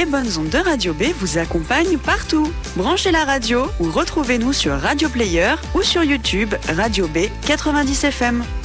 les bonnes ondes de Radio B vous accompagnent partout. Branchez la radio ou retrouvez-nous sur Radio Player ou sur YouTube Radio B 90 FM.